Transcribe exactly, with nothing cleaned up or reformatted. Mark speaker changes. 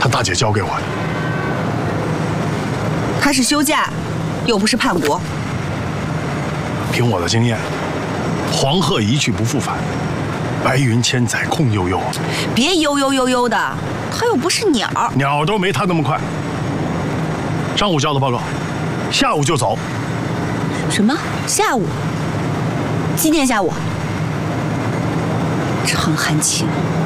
Speaker 1: 他大姐交给我的。
Speaker 2: 他是休假，又不是叛国。
Speaker 1: 凭我的经验，黄鹤一去不复返，白云千载空悠悠。
Speaker 2: 别悠悠悠悠的，他又不是鸟，
Speaker 1: 鸟都没他那么快。上午交的报告，下午就走。
Speaker 2: 什么？下午？今天下午？常寒卿。